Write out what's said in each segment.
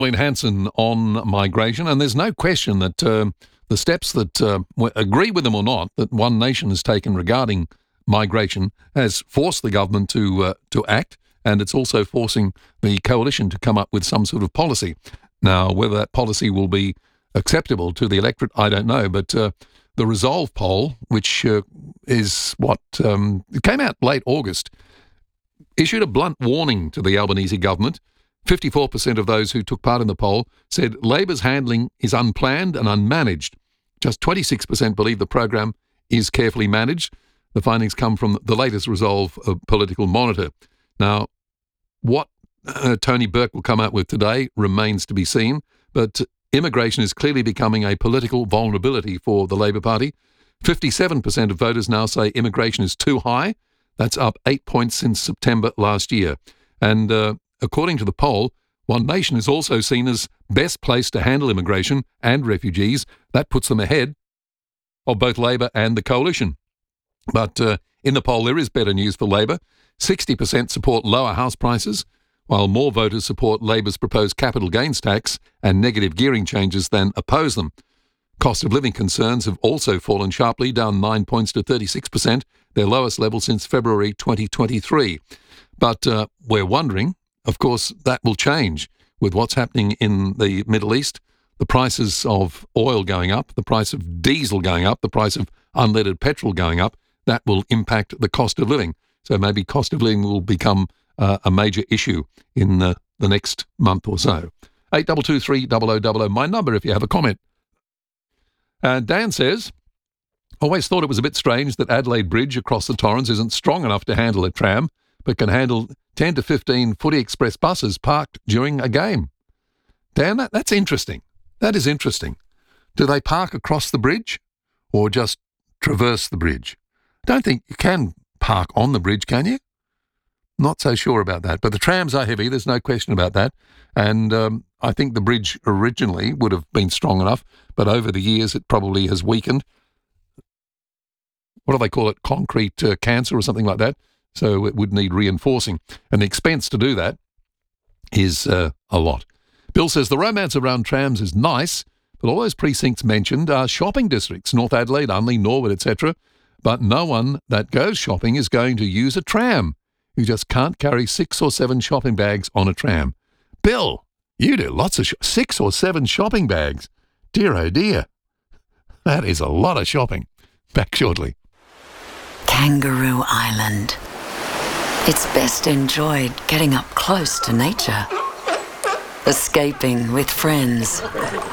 Pauline Hanson on migration, and there's no question that the steps that, agree with them or not, that One Nation has taken regarding migration has forced the government to act, and it's also forcing the coalition to come up with some sort of policy. Now, whether that policy will be acceptable to the electorate, I don't know, but the Resolve poll, which is it came out late August, issued a blunt warning to the Albanese government. 54% of those who took part in the poll said Labor's handling is unplanned and unmanaged. Just 26% believe the program is carefully managed. The findings come from the latest Resolve Political Monitor. Now, what Tony Burke will come out with today remains to be seen, but immigration is clearly becoming a political vulnerability for the Labor Party. 57% of voters now say immigration is too high. That's up 8 points since September last year. And according to the poll, One Nation is also seen as best placed to handle immigration and refugees. That puts them ahead of both Labor and the coalition. But in the poll, there is better news for Labor. 60% support lower house prices, while more voters support Labor's proposed capital gains tax and negative gearing changes than oppose them. Cost of living concerns have also fallen sharply, down 9 points to 36%, their lowest level since February 2023. But we're wondering, of course, that will change with what's happening in the Middle East, the prices of oil going up, the price of diesel going up, the price of unleaded petrol going up. That will impact the cost of living. So maybe cost of living will become a major issue in the next month or so. 8223 my number if you have a comment. Dan says, always thought it was a bit strange that Adelaide Bridge across the Torrens isn't strong enough to handle a tram, but can handle 10 to 15 Footy Express buses parked during a game. Dan, that's interesting. That is interesting. Do they park across the bridge or just traverse the bridge? I don't think you can park on the bridge, can you? Not so sure about that. But the trams are heavy, there's no question about that. And I think the bridge originally would have been strong enough, but over the years it probably has weakened. What do they call it? Concrete cancer or something like that. So it would need reinforcing. And the expense to do that is a lot. Bill says the romance around trams is nice, but all those precincts mentioned are shopping districts, North Adelaide, Unley, Norwood, etc. But no one that goes shopping is going to use a tram. You just can't carry 6 or 7 shopping bags on a tram. Bill, you do lots of 6 or 7 shopping bags. Dear, oh dear. That is a lot of shopping. Back shortly. Kangaroo Island. It's best enjoyed getting up close to nature. Escaping with friends.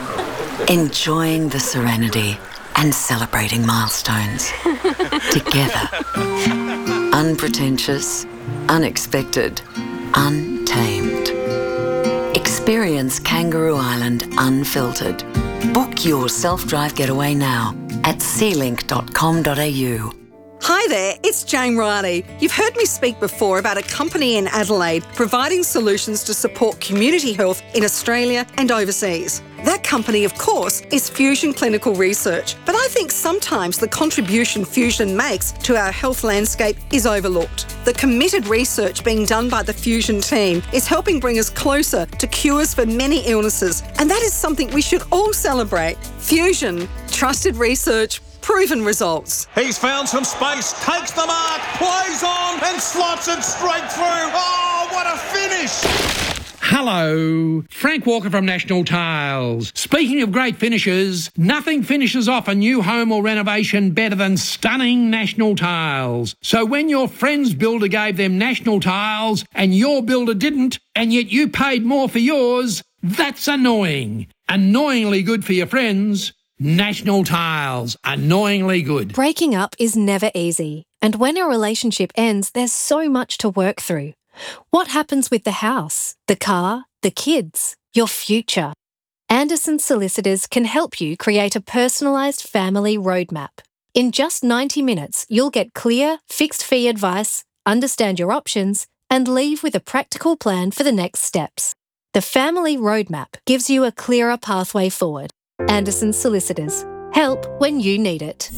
Enjoying the serenity and celebrating milestones. Together. Unpretentious, unexpected, untamed. Experience Kangaroo Island unfiltered. Book your self-drive getaway now at sealink.com.au. Hi there, it's Jane Riley. You've heard me speak before about a company in Adelaide providing solutions to support community health in Australia and overseas. That company, of course, is Fusion Clinical Research, but I think sometimes the contribution Fusion makes to our health landscape is overlooked. The committed research being done by the Fusion team is helping bring us closer to cures for many illnesses, and that is something we should all celebrate. Fusion, trusted research, proven results. He's found some space, takes the mark, plays on and slots it straight through. Oh, what a finish! Hello, Frank Walker from National Tiles. Speaking of great finishes, nothing finishes off a new home or renovation better than stunning National Tiles. So when your friend's builder gave them National Tiles and your builder didn't, and yet you paid more for yours, that's annoying. Annoyingly good for your friends. National Tiles, annoyingly good. Breaking up is never easy, and when a relationship ends, there's so much to work through. What happens with the house, the car, the kids, your future? Anderson Solicitors can help you create a personalised family roadmap. In just 90 minutes, you'll get clear, fixed-fee advice, understand your options, and leave with a practical plan for the next steps. The Family Roadmap gives you a clearer pathway forward. Anderson Solicitors. Help when you need it.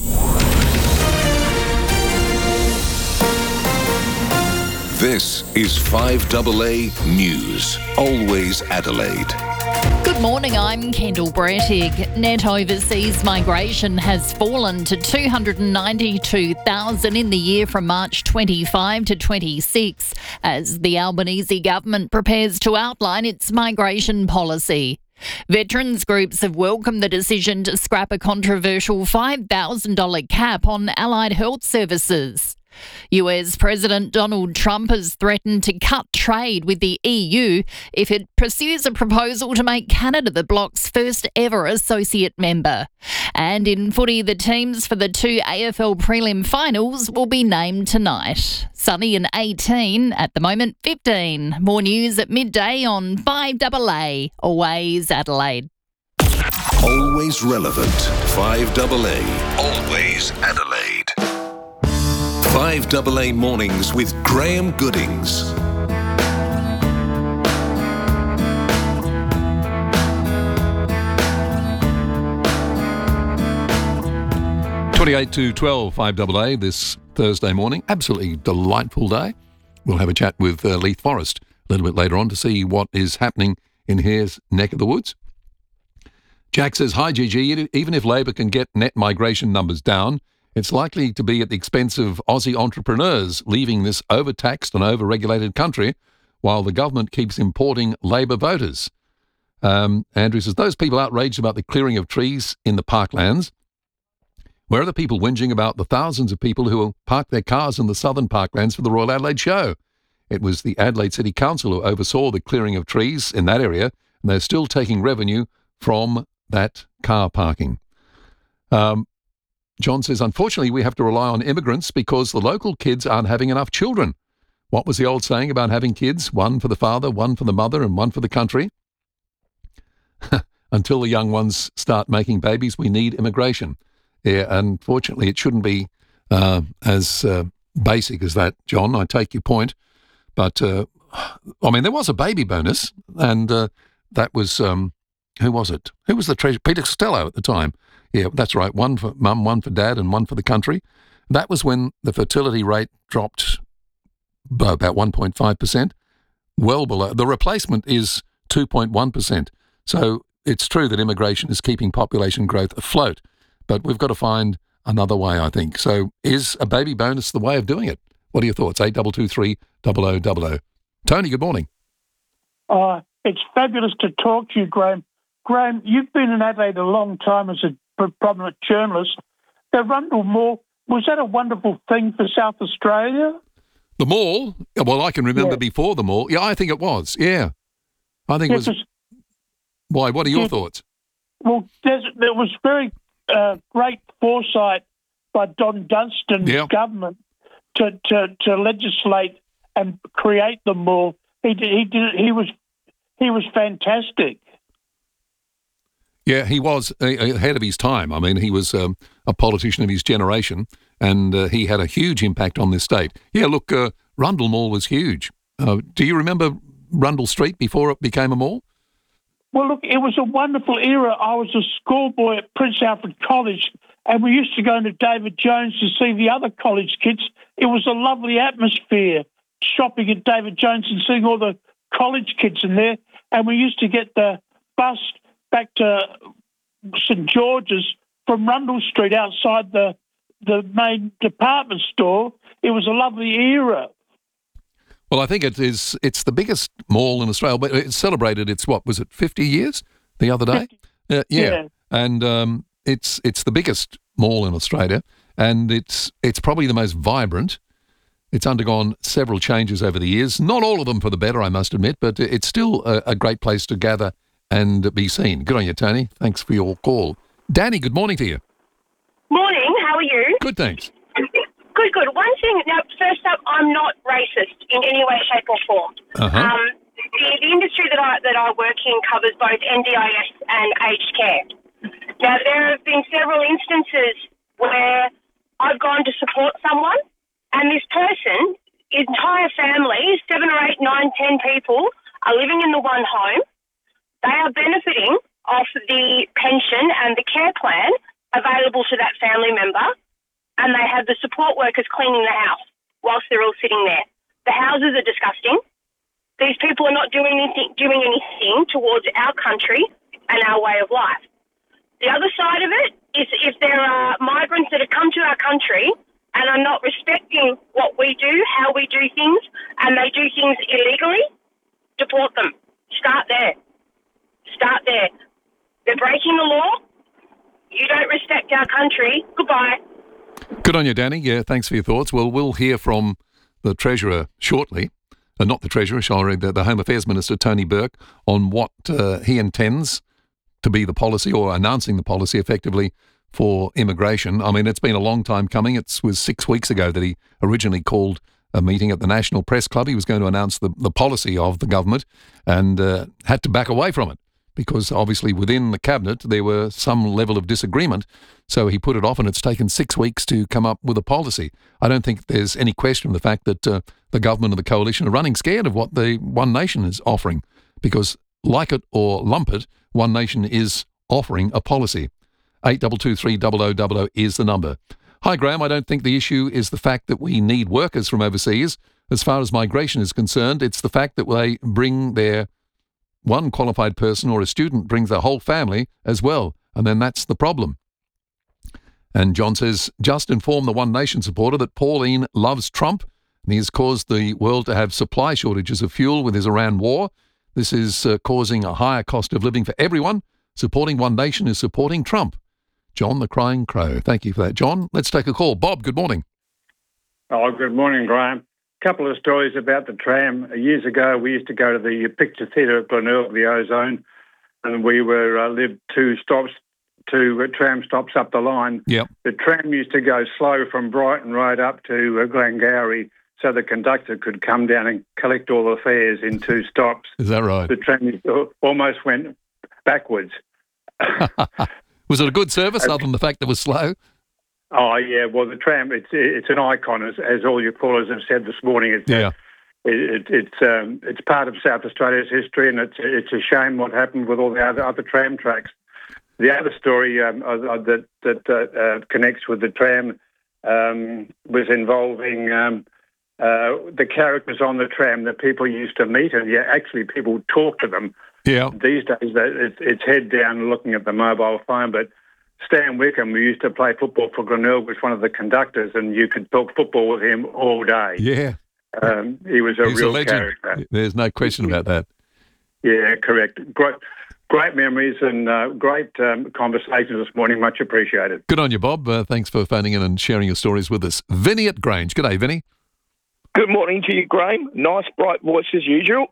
This is 5AA News. Always Adelaide. Good morning, I'm Kendall Brettig. Net overseas migration has fallen to 292,000 in the year from March 25 to 26 as the Albanese government prepares to outline its migration policy. Veterans groups have welcomed the decision to scrap a controversial $5,000 cap on allied health services. US President Donald Trump has threatened to cut trade with the EU if it pursues a proposal to make Canada the bloc's first ever associate member. And in footy, the teams for the 2 AFL prelim finals will be named tonight. Sunny and 18, at the moment 15. More news at midday on 5AA, always Adelaide. Always relevant. 5AA, always Adelaide. 5AA Mornings with Graham Goodings. $28 to $12, 5AA this Thursday morning. Absolutely delightful day. We'll have a chat with Leith Forrest a little bit later on to see what is happening in his neck of the woods. Jack says, hi Gigi, even if Labor can get net migration numbers down, it's likely to be at the expense of Aussie entrepreneurs leaving this overtaxed and overregulated country while the government keeps importing Labor voters. Andrew says, those people outraged about the clearing of trees in the parklands. Where are the people whinging about the thousands of people who parked their cars in the southern parklands for the Royal Adelaide Show? It was the Adelaide City Council who oversaw the clearing of trees in that area, and they're still taking revenue from that car parking. John says, unfortunately, we have to rely on immigrants because the local kids aren't having enough children. What was the old saying about having kids? One for the father, one for the mother, and one for the country? Until the young ones start making babies, we need immigration. Yeah, unfortunately, it shouldn't be as basic as that, John. I take your point. But, there was a baby bonus, and that was, who was it? Who was the treasurer? Peter Costello at the time. Yeah, that's right. One for mum, one for dad, and one for the country. That was when the fertility rate dropped by about 1.5%, well below. The replacement is 2.1%. So it's true that immigration is keeping population growth afloat, but we've got to find another way, I think. So is a baby bonus the way of doing it? What are your thoughts? 8223 0000. Tony, good morning. It's fabulous to talk to you, Graham. Graham, you've been in Adelaide a long time as a prominent journalist. The Rundle Mall, was that a wonderful thing for South Australia? The mall? Well, I can remember before the mall. Yeah, I think it was. Yeah. I think it was. Why? What are your thoughts? Well, there was very great foresight by Don Dunstan's government to legislate and create the mall. He did. He was fantastic. Yeah, he was ahead of his time. I mean, he was a politician of his generation, and he had a huge impact on this state. Yeah, look, Rundle Mall was huge. Do you remember Rundle Street before it became a mall? Well, look, it was a wonderful era. I was a schoolboy at Prince Alfred College, and we used to go into David Jones to see the other college kids. It was a lovely atmosphere, shopping at David Jones and seeing all the college kids in there. And we used to get the bus back to St George's from Rundle Street outside the main department store. It was a lovely era. Well, I think it's the biggest mall in Australia, but it celebrated its, 50 years the other day? Yeah. And it's the biggest mall in Australia, and it's probably the most vibrant. It's undergone several changes over the years, not all of them for the better, I must admit, but it's still a great place to gather and be seen. Good on you, Tony. Thanks for your call. Danny, good morning to you. Morning, how are you? Good, thanks. Good. One thing, now, first up, I'm not racist in any way, shape or form. Uh-huh. The industry that I work in covers both NDIS and aged care. Now, there have been several instances where I've gone to support someone, and this person, entire family, 7 or 8, 9, 10 people, are living in the one home. They are benefiting off the pension and the care plan available to that family member, and they have the support workers cleaning the house whilst they're all sitting there. The houses are disgusting. These people are not doing anything towards our country and our way of life. The other side of it is if there are migrants that have come to our country and are not respecting what we do, how we do things, and they do things illegally, deport them. Start there. Start there. They're breaking the law. You don't respect our country. Goodbye. Good on you, Danny. Yeah, thanks for your thoughts. Well, we'll hear from the Treasurer shortly. Not the Treasurer, sorry, the Home Affairs Minister, Tony Burke, on what he intends to be the policy, or announcing the policy effectively, for immigration. I mean, it's been a long time coming. It was 6 weeks ago that he originally called a meeting at the National Press Club. He was going to announce the policy of the government and had to back away from it because obviously within the cabinet there were some level of disagreement. So he put it off, and it's taken 6 weeks to come up with a policy. I don't think there's any question of the fact that the government and the coalition are running scared of what the One Nation is offering, because like it or lump it, One Nation is offering a policy. 8223 is the number. Hi, Graham. I don't think the issue is the fact that we need workers from overseas. As far as migration is concerned, it's the fact that they bring their one qualified person, or a student brings their whole family as well, and then that's the problem. And John says, just inform the One Nation supporter that Pauline loves Trump, and he has caused the world to have supply shortages of fuel with his Iran war. This is causing a higher cost of living for everyone. Supporting One Nation is supporting Trump. John the Crying Crow. Thank you for that, John. Let's take a call. Bob, good morning. Oh, good morning, Graham. A couple of stories about the tram. Years ago, we used to go to the Picture Theatre at Glenelg, the Ozone, and we lived two tram stops up the line. Yep. The tram used to go slow from Brighton right up to Glengowrie, so the conductor could come down and collect all the fares in 2 stops. Is that right? The tram almost went backwards. Was it a good service, other than the fact that it was slow? Oh, yeah. Well, the tram, it's an icon, as all your callers have said this morning. It's part of South Australia's history, and it's a shame what happened with all the other tram tracks. The other story that connects with the tram was involving the characters on the tram that people used to meet, and actually people talk to them. Yeah. These days, it's head down looking at the mobile phone. But Stan Wickham, who used to play football for Glenelg, was one of the conductors, and you could talk football with him all day. Yeah. He was a He's real a legend. character. There's no question about that. Yeah, correct. Great memories and great conversations this morning. Much appreciated. Good on you, Bob. Thanks for phoning in and sharing your stories with us. Vinny at Grange. G'day, Vinny. Good morning to you, Graham. Nice, bright voice as usual.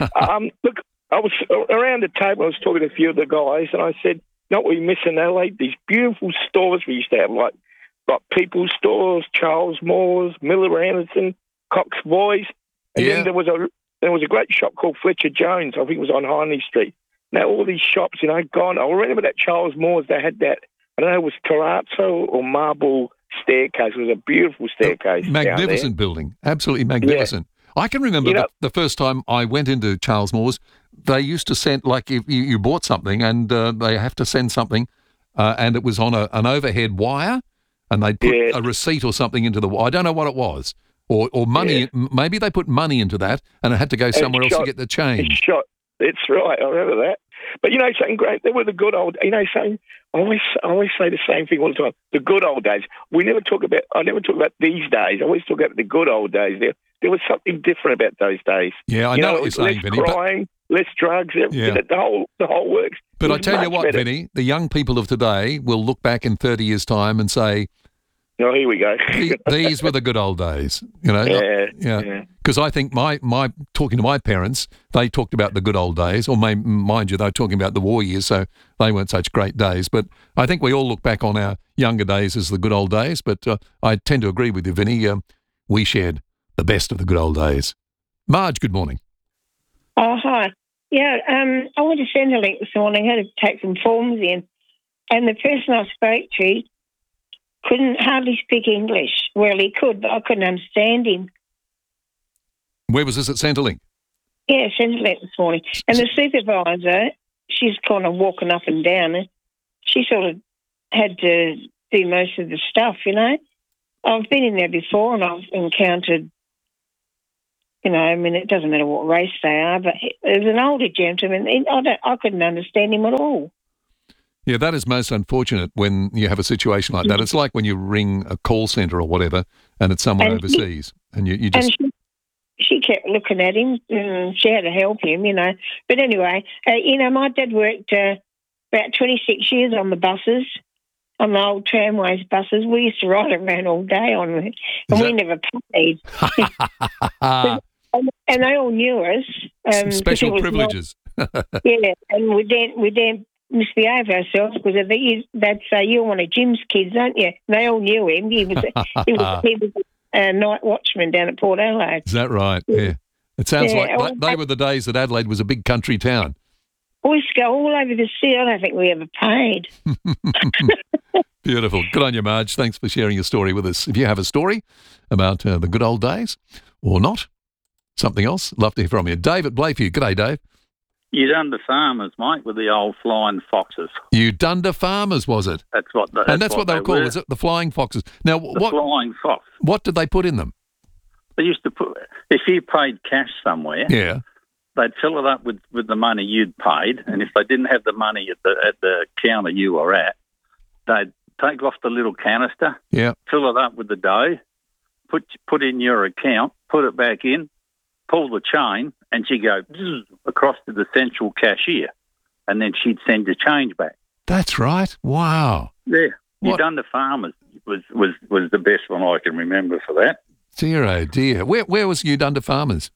Look, I was around the table, I was talking to a few of the guys, and I said, you know what we miss in Adelaide? These beautiful stores we used to have, like People's Stores, Charles Moore's, Miller Anderson, Cox Boys. And then there was a great shop called Fletcher Jones, I think it was on Hindley Street. Now, all these shops, gone. I remember that Charles Moore's, they had that, I don't know, it was terrazzo or marble staircase. It was a beautiful staircase. Magnificent building. Absolutely magnificent. Yeah. I can remember the first time I went into Charles Moore's, they used to send, like, if you bought something and they have to send something and it was on an overhead wire and they'd put a receipt or something into the wire. I don't know what it was. Or money. Yeah. Maybe they put money into that and it had to go somewhere else to get the change. It's right. I remember that. But, saying, great, they were the good old, saying, I always say the same thing all the time, the good old days. I never talk about these days. I always talk about the good old days. There was something different about those days. Yeah, I know what you're saying, Vinny. Less crime, less drugs, the whole works. But I tell you what, better. Vinny, the young people of today will look back in 30 years' time and say, oh, here we go. These were the good old days, Yeah. Because I think my talking to my parents, they talked about the good old days, or mind you, they were talking about the war years, so they weren't such great days. But I think we all look back on our younger days as the good old days. But I tend to agree with you, Vinny. We shared the best of the good old days. Marge, good morning. Oh, hi. Yeah, I went to Centrelink this morning. I had to take some forms in, and the person I spoke to couldn't hardly speak English. Well, he could, but I couldn't understand him. Where was this, at Centrelink? Yeah, Centrelink this morning. And the supervisor, she's kind of walking up and down, and she sort of had to do most of the stuff, I've been in there before and I've encountered, You know, I mean, it doesn't matter what race they are, but it was an older gentleman. I couldn't understand him at all. Yeah, that is most unfortunate when you have a situation like that. It's like when you ring a call centre or whatever and it's someone overseas and you just... And she kept looking at him and she had to help him, you know. But anyway, my dad worked about 26 years on the buses, on the old tramways buses. We used to ride around all day on them, and we never paid. And they all knew us. Special privileges. Yeah, and we didn't misbehave ourselves because they'd say, "You're one of Jim's kids, aren't you?" And they all knew him. He was a night watchman down at Port Adelaide. Is that right? Yeah. It sounds like they were the days that Adelaide was a big country town. We used to go all over the sea. I don't think we ever paid. Beautiful. Good on you, Marge. Thanks for sharing your story with us. If you have a story about the good old days or not, something else, love to hear from you. Dave at Blayview. G'day, Dave. Udunda Farmers, mate, with the old flying foxes. Udunda Farmers, was it? That's what they were called, is it? The flying foxes. Now, flying fox. What did they put in them? They used to put, if you paid cash somewhere, they'd fill it up with the money you'd paid, and if they didn't have the money at the counter you were at, they'd take off the little canister, fill it up with the dough, put in your account, put it back in, pull the chain, and she'd go across to the central cashier, and then she'd send your change back. That's right. Wow. Yeah. Udunda Farmers was the best one I can remember for that. Dear, oh dear. Where was Udunda Farmers?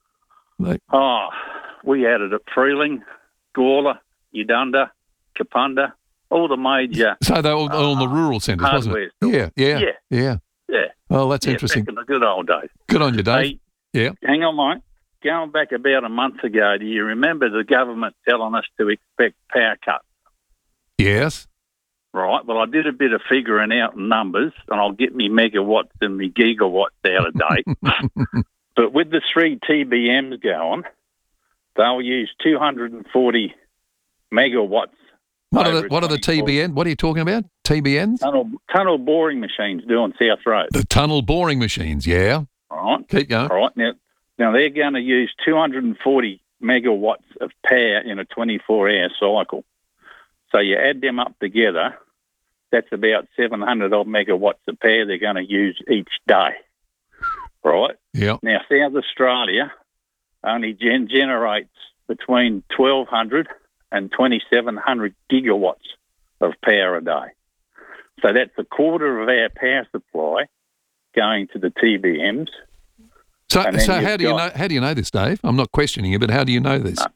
We had it at Freeling, Gawler, Udunda, Kapunda, all the major... So they were all in the rural centres, wasn't it? Yeah. Well, that's interesting. Back in the good old days. Good on you, Dave. Hang on, mate. Going back about a month ago, do you remember the government telling us to expect power cuts? Yes. Right. Well, I did a bit of figuring out in numbers, and I'll get me megawatts and me gigawatts out of date. But with the 3 TBMs going, they'll use 240 megawatts. What are the TBN? What are you talking about? TBNs? Tunnel boring machines doing South Road. The tunnel boring machines, yeah. All right. Keep going. All right. Now they're going to use 240 megawatts of power in a 24-hour cycle. So you add them up together, that's about 700 odd megawatts of power they're going to use each day. Right? Yeah. Now, South Australia only generates between 1,200 and 2,700 gigawatts of power a day. So that's a quarter of our power supply going to the TBMs. So how do you know this, Dave? I'm not questioning you, but how do you know this?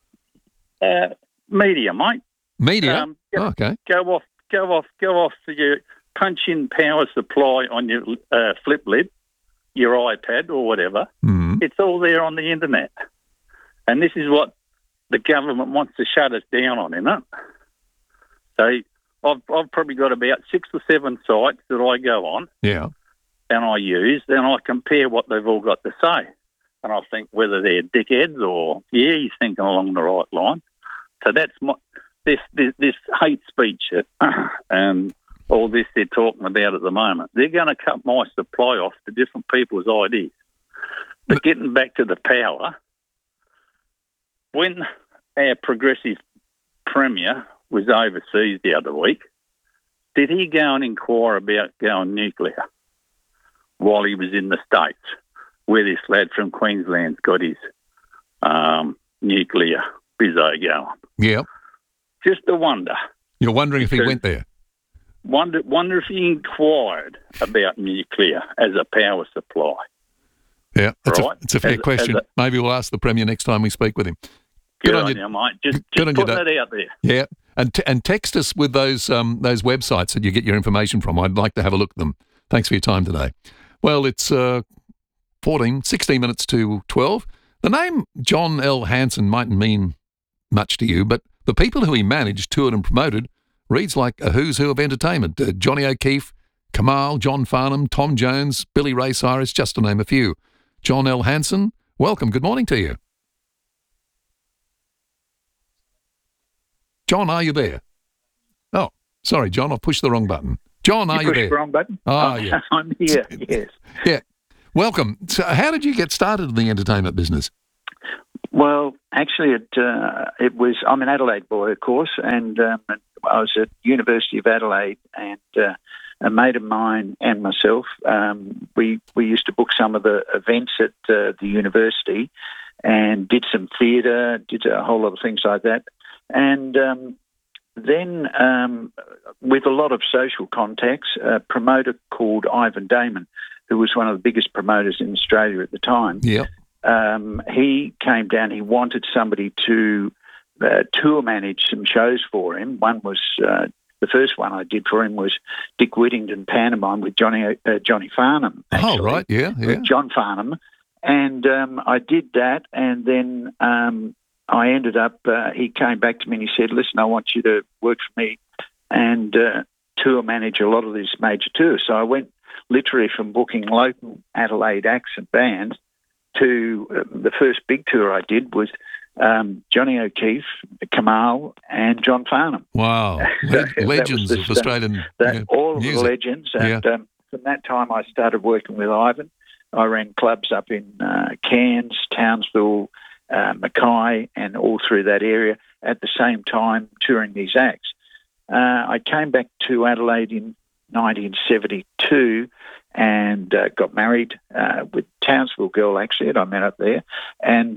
Media, mate. Media? Okay. Go off to your punch-in power supply on your flip lid, your iPad or whatever. It's all there on the internet. And this is what the government wants to shut us down on, isn't it? So I've probably got about 6 or 7 sites that I go on. Yeah. And I use, then I compare what they've all got to say. And I think whether they're dickheads or, he's thinking along the right line. So that's this hate speech and all this they're talking about at the moment. They're going to cut my supply off to different people's ideas. But getting back to the power, when our progressive premier was overseas the other week, did he go and inquire about going nuclear while he was in the States, where this lad from Queensland's got his nuclear bizzo going? Yeah. Just a wonder. You're wondering if he went there? Wonder if he inquired about nuclear as a power supply. Yeah, it's a fair question. Maybe we'll ask the Premier next time we speak with him. Good on you, mate. Just put that out there. Yeah, and text us with those websites that you get your information from. I'd like to have a look at them. Thanks for your time today. Well, it's 16 minutes to 12. The name John L. Hanson mightn't mean much to you, but the people who he managed, toured and promoted reads like a who's who of entertainment. Johnny O'Keefe, Kamal, John Farnham, Tom Jones, Billy Ray Cyrus, just to name a few. John L. Hanson, welcome. Good morning to you. John, are you there? Oh, sorry, John, I've pushed the wrong button. John, are you there? Pushed the wrong button? Oh, yeah. I'm here, yes. Yeah. Welcome. So how did you get started in the entertainment business? Well, actually, it was. I'm an Adelaide boy, of course, and I was at University of Adelaide, and a mate of mine and myself, we used to book some of the events at the university, and did some theatre, did a whole lot of things like that, and then with a lot of social contacts, a promoter called Ivan Damon, who was one of the biggest promoters in Australia at the time. Yeah. He came down. He wanted somebody to tour manage some shows for him. One was the first one I did for him was Dick Whittington pantomime with Johnny Farnham. Actually, oh, right, yeah. With John Farnham, and I did that, and then I ended up. He came back to me and he said, "Listen, I want you to work for me and tour manage a lot of these major tours." So I went literally from booking local Adelaide acts and bands to the first big tour I did was Johnny O'Keefe, Kamal, and John Farnham. Wow, legends of Australian all of music. the legends. And from that time, I started working with Ivan. I ran clubs up in Cairns, Townsville, Mackay, and all through that area at the same time touring these acts. I came back to Adelaide in 1972 and got married with a Townsville girl, actually, that I met up there. And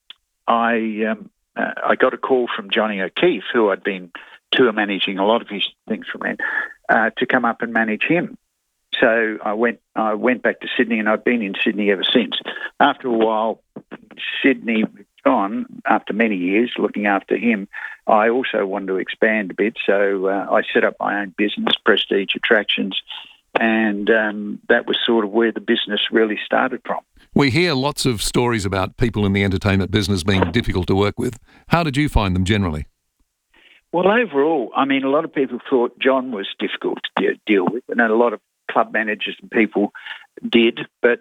I got a call from Johnny O'Keefe, who I'd been tour managing a lot of his things from then, to come up and manage him. So I went back to Sydney, and I've been in Sydney ever since. After a while, Sydney with John, after many years looking after him, I also wanted to expand a bit. So I set up my own business, Prestige Attractions, and that was sort of where the business really started from. We hear lots of stories about people in the entertainment business being difficult to work with. How did you find them generally? Well, overall, I mean, a lot of people thought John was difficult to deal with, and a lot of club managers and people did, but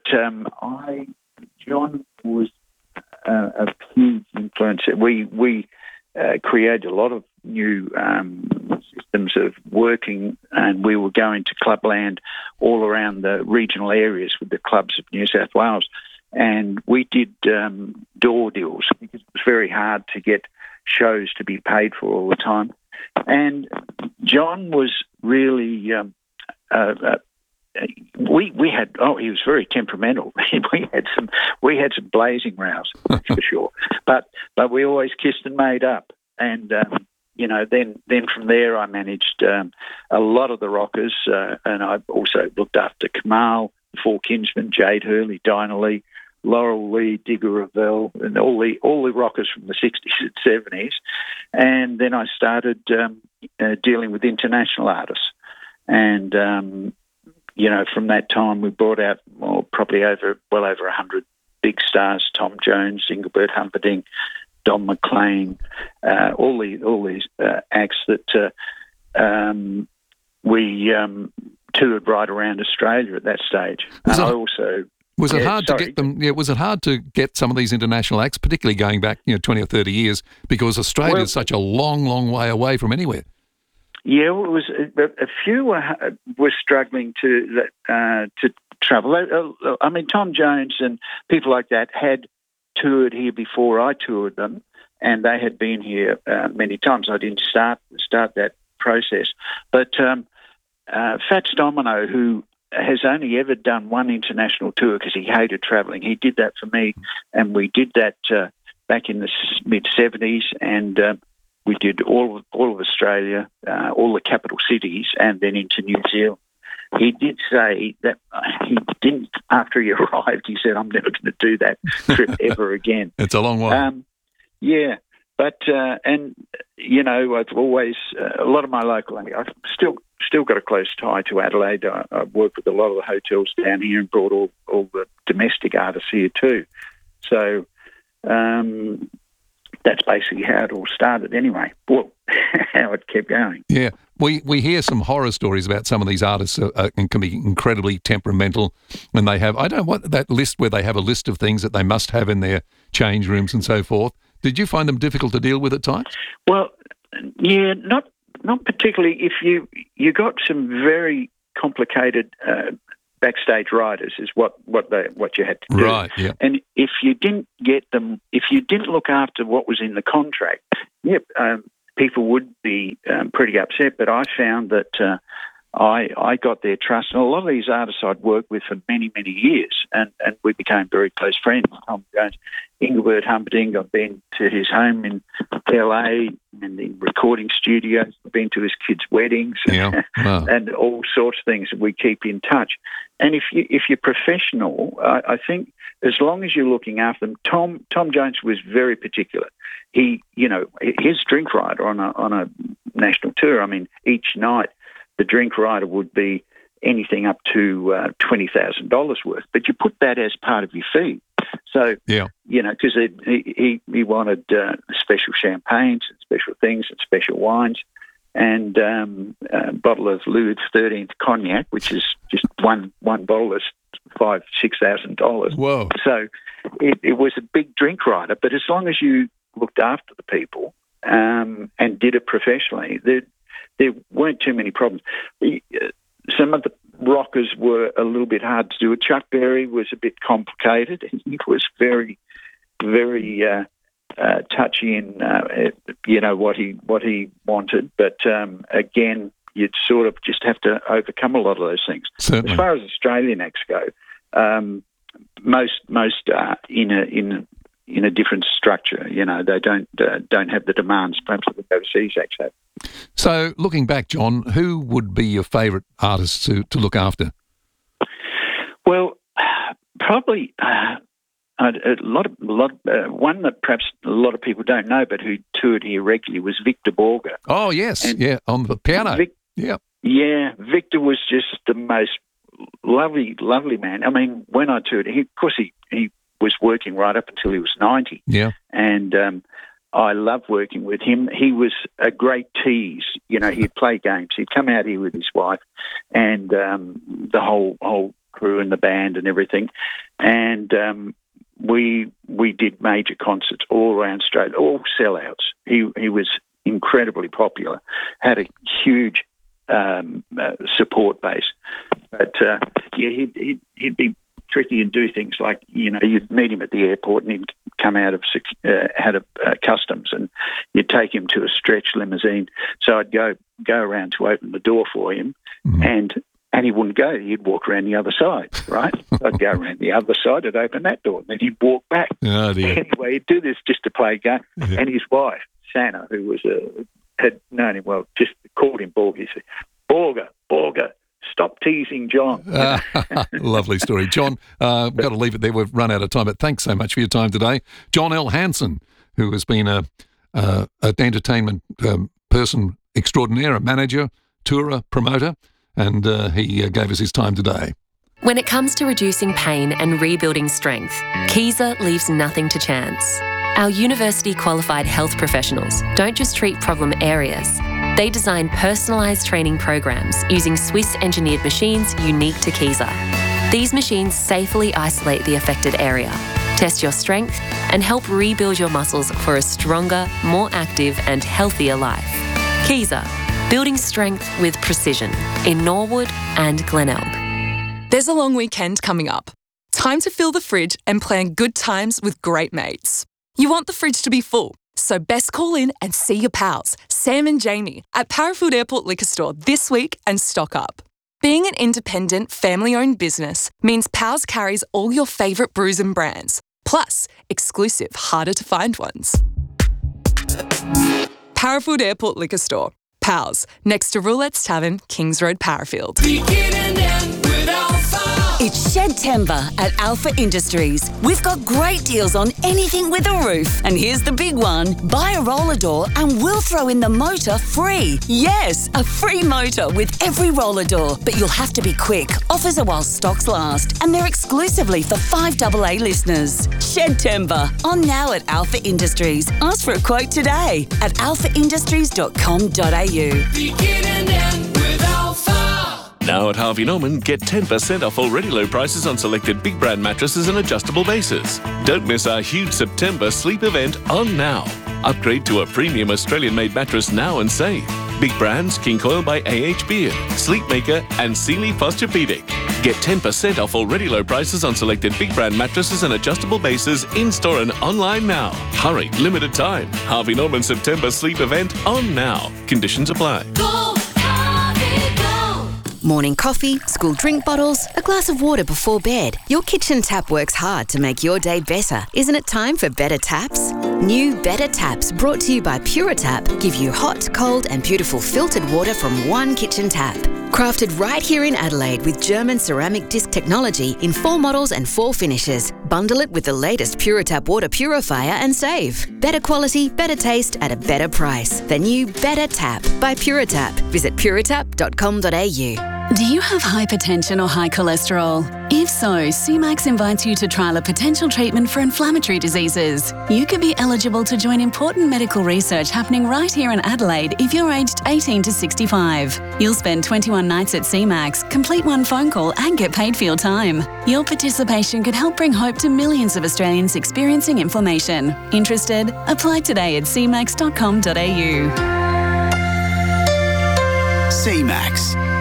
John was a huge influence. We created a lot of new systems of working, and we were going to Clubland all around the regional areas with the clubs of New South Wales, and we did door deals because it was very hard to get shows to be paid for all the time. And John was really we had he was very temperamental. we had some blazing rows for sure, but we always kissed and made up. And then from there I managed a lot of the rockers, and I also looked after Kamal, Four Kinsmen, Jade Hurley, Dinah Lee, Laurel Lee, Digger Revell, and all the rockers from the 60s and 70s. And then I started dealing with international artists. And, from that time we brought out probably over 100 big stars, Tom Jones, Engelbert Humperdinck, Don McLean, all these acts that we toured right around Australia at that stage. Was it hard to get them? Yeah, was it hard to get some of these international acts, particularly going back 20 or 30 years, because Australia is such a long, long way away from anywhere? Yeah, well, it was a few were struggling to travel. I mean, Tom Jones and people like that had toured here before I toured them, and they had been here many times. I didn't start that process, but Fats Domino, who has only ever done one international tour because he hated travelling, he did that for me, and we did that back in the mid-70s, and we did all of Australia, all the capital cities, and then into New Zealand. He did say that he didn't, after he arrived, he said, "I'm never going to do that trip ever again." It's a long way. Yeah, but, I've always, a lot of my local, I've still got a close tie to Adelaide. I've worked with a lot of the hotels down here and brought all the domestic artists here too. So, that's basically how it all started anyway. Well, how it kept going. Yeah. We hear some horror stories about some of these artists and can be incredibly temperamental, and they have, I don't want that list where they have a list of things that they must have in their change rooms and so forth. Did you find them difficult to deal with at times? Well, yeah, not particularly. If you got some very complicated backstage riders is what you had to do. Right, yeah. And if you didn't get them, if you didn't look after what was in the contract, people would be pretty upset. But I found that I got their trust. And a lot of these artists I'd worked with for many, many years, and we became very close friends. Tom Jones, Engelbert Humperdinck, I've been to his home in LA and the recording studios. I've been to his kids' weddings and all sorts of things. We keep in touch. And if you're professional, I think as long as you're looking after them, Tom Jones was very particular. He, his drink rider on a national tour, I mean, each night the drink rider would be anything up to $20,000 worth. But you put that as part of your fee. So, because he wanted special champagnes and special things and special wines and a bottle of Louis XIII cognac, which is just one bottle is $5,000-$6,000. Whoa. So it was a big drink rider. But as long as you looked after the people and did it professionally, there weren't too many problems. Some of the rockers were a little bit hard to do. Chuck Berry was a bit complicated. He was very, very touchy in what he wanted. But again, you'd sort of just have to overcome a lot of those things. Certainly. As far as Australian acts go, most are in a different structure. They don't have the demands perhaps that the overseas acts have. So, looking back, John, who would be your favourite artists to look after? Well, probably one that perhaps a lot of people don't know, but who toured here regularly was Victor Borge. Oh yes, on the piano. Victor was just the most lovely man. I mean, when I toured, he was working right up until he was 90. Yeah, and I loved working with him. He was a great tease. He'd play games. He'd come out here with his wife and the whole crew and the band and everything. And we did major concerts all around Australia, all sellouts. He was incredibly popular, had a huge support base. But, he'd be tricky and do things like, you'd meet him at the airport and he'd come out of customs and you'd take him to a stretch limousine. So I'd go around to open the door for him and he wouldn't go. He'd walk around the other side, right? I'd go around the other side, I'd open that door and then he'd walk back. Oh, dear. Anyway, he'd do this just to play a game. Yeah. And his wife, Shanna, who had known him well, just called him Borge. He said, Borge, stop teasing John. Lovely story. John, we've got to leave it there. We've run out of time, but thanks so much for your time today. John L. Hanson, who has been an entertainment person extraordinaire, a manager, tourer, promoter, and he gave us his time today. When it comes to reducing pain and rebuilding strength, Kaiser leaves nothing to chance. Our university-qualified health professionals don't just treat problem areas. They design personalised training programs using Swiss-engineered machines unique to Kaiser. These machines safely isolate the affected area, test your strength, and help rebuild your muscles for a stronger, more active and healthier life. Kaiser, building strength with precision in Norwood and Glenelg. There's a long weekend coming up. Time to fill the fridge and plan good times with great mates. You want the fridge to be full, so best call in and see your pals, Sam and Jamie, at Parafield Airport Liquor Store this week and stock up. Being an independent, family-owned business means Pals carries all your favourite brews and brands, plus exclusive, harder-to-find ones. Parafield Airport Liquor Store. Pals, next to Roulette's Tavern, Kings Road, Parafield. It's Shedtember at Alpha Industries. We've got great deals on anything with a roof. And here's the big one. Buy a roller door and we'll throw in the motor free. Yes, a free motor with every roller door. But you'll have to be quick. Offers are while stocks last. And they're exclusively for 5AA listeners. Shedtember, on now at Alpha Industries. Ask for a quote today at alphaindustries.com.au. Beginning and with Alpha. Now at Harvey Norman, get 10% off already low prices on selected big brand mattresses and adjustable bases. Don't miss our huge September sleep event on now. Upgrade to a premium Australian-made mattress now and save. Big brands King Coil by AH Beard, Sleepmaker and Sealy Posturepedic. Get 10% off already low prices on selected big brand mattresses and adjustable bases in-store and online now. Hurry, limited time. Harvey Norman September sleep event on now. Conditions apply. Go, Harvey, go! Morning coffee, school drink bottles, a glass of water before bed. Your kitchen tap works hard to make your day better. Isn't it time for better taps? New Better Taps, brought to you by Puritap, give you hot, cold and beautiful filtered water from one kitchen tap. Crafted right here in Adelaide with German ceramic disc technology in 4 models and 4 finishes. Bundle it with the latest Puritap water purifier and save. Better quality, better taste at a better price. The new Better Tap by Puritap. Visit puritap.com.au. Do you have hypertension or high cholesterol? If so, CMAX invites you to trial a potential treatment for inflammatory diseases. You could be eligible to join important medical research happening right here in Adelaide if you're aged 18 to 65. You'll spend 21 nights at CMAX, complete 1 phone call and get paid for your time. Your participation could help bring hope to millions of Australians experiencing inflammation. Interested? Apply today at cmax.com.au. CMAX.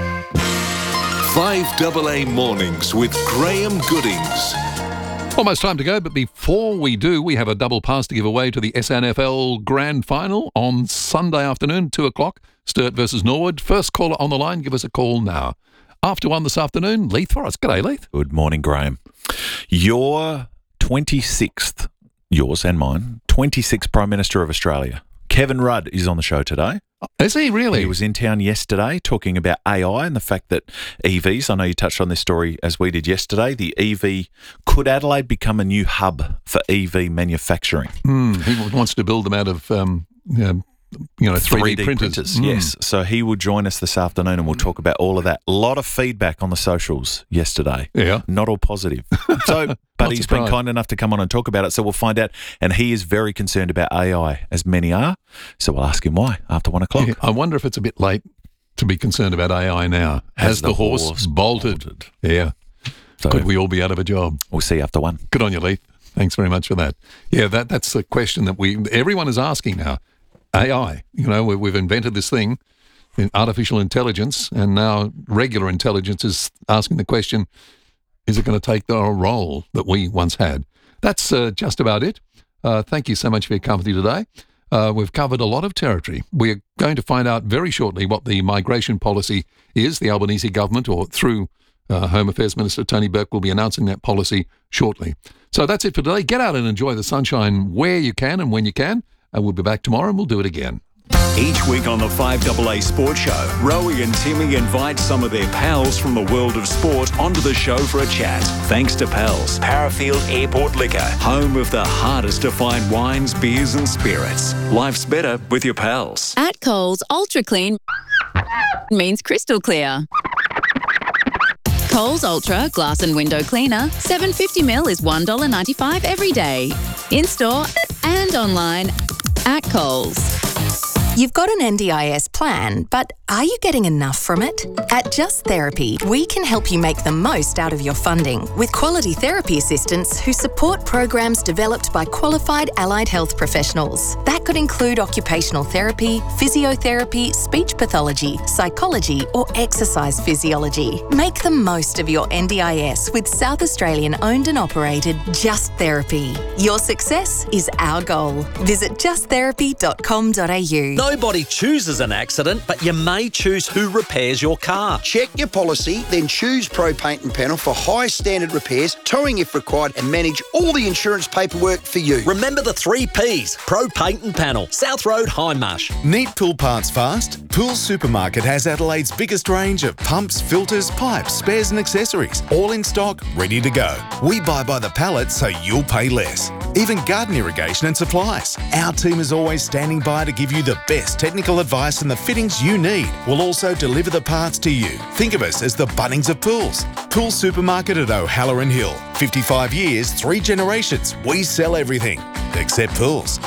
5AA Mornings with Graham Goodings. Almost time to go, but before we do, we have a double pass to give away to the SNFL Grand Final on Sunday afternoon, 2 o'clock, Sturt versus Norwood. First caller on the line, give us a call now. After 1 this afternoon, Leith Forrest. G'day, Leith. Good morning, Graham. Your 26th, yours and mine, 26th Prime Minister of Australia, Kevin Rudd, is on the show today. Is he really? He was in town yesterday talking about AI and the fact that EVs, I know you touched on this story as we did yesterday, the EV, could Adelaide become a new hub for EV manufacturing? He wants to build them out of 3D printers. Yes. So he will join us this afternoon and we'll talk about all of that. A lot of feedback on the socials yesterday. Yeah. Not all positive. So, but he's been kind enough to come on and talk about it, so we'll find out. And he is very concerned about AI, as many are. So we'll ask him why after 1 o'clock. Yeah, I wonder if it's a bit late to be concerned about AI now. Has the horse bolted? Yeah. So could we all be out of a job? We'll see after 1. Good on you, Leith. Thanks very much for that. Yeah, that's the question that everyone is asking now. AI, we've invented this thing, artificial intelligence, and now regular intelligence is asking the question, is it going to take the role that we once had? That's just about it. Thank you so much for your company today. We've covered a lot of territory. We're going to find out very shortly what the migration policy is. The Albanese government, or through Home Affairs Minister Tony Burke, will be announcing that policy shortly. So that's it for today. Get out and enjoy the sunshine where you can and when you can. And we'll be back tomorrow and we'll do it again. Each week on the 5AA Sports Show, Rowie and Timmy invite some of their pals from the world of sport onto the show for a chat. Thanks to Pals, Parafield Airport Liquor, home of the hardest to find wines, beers and spirits. Life's better with your pals. At Coles, Ultra Clean means crystal clear. Coles Ultra Glass and Window Cleaner, 750ml is $1.95 every day. In-store and online at Coles. You've got an NDIS plan, but are you getting enough from it? At Just Therapy, we can help you make the most out of your funding with quality therapy assistants who support programs developed by qualified allied health professionals. That could include occupational therapy, physiotherapy, speech pathology, psychology, or exercise physiology. Make the most of your NDIS with South Australian owned and operated Just Therapy. Your success is our goal. Visit justtherapy.com.au. Nobody chooses an accident, but you may choose who repairs your car. Check your policy, then choose Pro Paint and Panel for high standard repairs, towing if required, and manage all the insurance paperwork for you. Remember the 3 Ps. Pro Paint and Panel. South Road, Hindmarsh. Need pool parts fast? Pool Supermarket has Adelaide's biggest range of pumps, filters, pipes, spares and accessories. All in stock, ready to go. We buy by the pallet so you'll pay less. Even garden irrigation and supplies. Our team is always standing by to give you the best technical advice and the fittings you need. We'll also deliver the parts to you. Think of us as the Bunnings of pools. Pool Supermarket at O'Halloran Hill. 55 years, 3 generations. We sell everything except pools.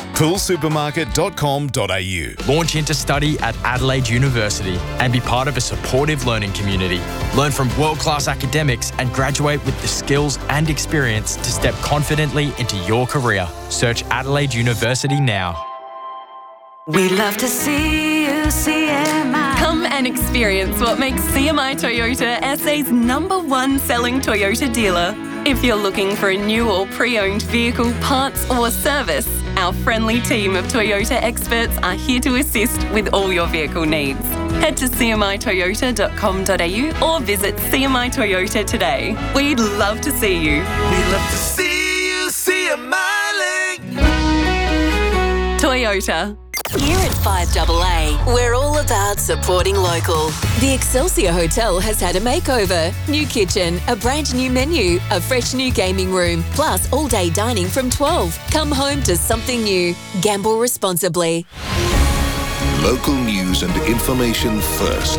Poolsupermarket.com.au. Launch into study at Adelaide University and be part of a supportive learning community. Learn from world-class academics and graduate with the skills and experience to step confidently into your career. Search Adelaide University now. We love to see you, CMI. Come and Experience what makes CMI Toyota SA's #1 selling Toyota dealer. If you're looking for a new or pre-owned vehicle, parts or service, our friendly team of Toyota experts are here to assist with all your vehicle needs. Head to cmitoyota.com.au or visit CMI Toyota today. We'd love to see you. We'd love to see you, smiling. Toyota. Here at 5AA, we're all about supporting local. The Excelsior Hotel has had a makeover. New kitchen, a brand new menu, a fresh new gaming room, plus all-day dining from 12. Come home to something new. Gamble responsibly. Local news and information first.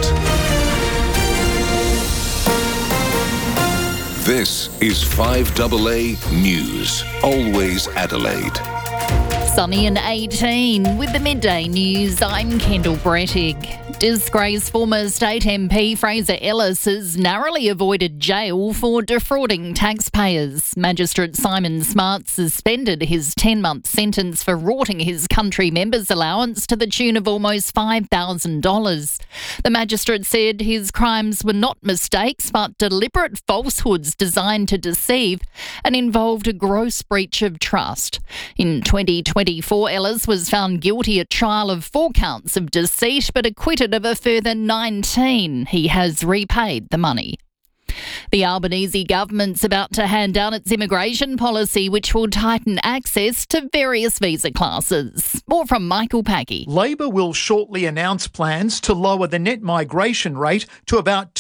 This is 5AA News. Always Adelaide. Sunny and 18 with the midday news. I'm Kendall Brettig. Disgraced former state MP Fraser Ellis has narrowly avoided jail for defrauding taxpayers. Magistrate Simon Smart suspended his 10-month sentence for rorting his country members' allowance to the tune of almost $5,000. The magistrate said his crimes were not mistakes but deliberate falsehoods designed to deceive and involved a gross breach of trust. In 2024, Ellis was found guilty at trial of 4 counts of deceit but acquitted of a further 19. He has repaid the money. The Albanese government's about to hand down its immigration policy, which will tighten access to various visa classes. More from Michael Packy. Labor will shortly announce plans to lower the net migration rate to about